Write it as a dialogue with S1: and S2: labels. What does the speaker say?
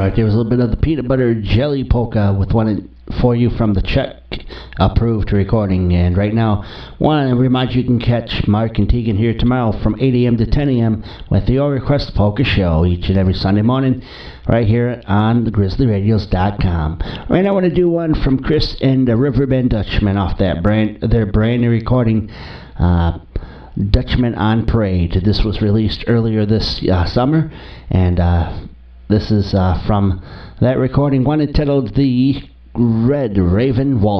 S1: right, there was a little bit of the peanut butter jelly polka with one for you from the Czech approved recording. And right now, want to remind you can catch Mark and Tegan here tomorrow from 8 a.m. to 10 a.m. with the Your Request Polka Show each and every Sunday morning right here on thegrizzlyradios.com. Right now, I want to do one from Chris and the Riverbend Dutchman off their brand new recording, Dutchman on Parade. This was released earlier this summer, and this is from that recording, one entitled The Red Raven Waltz.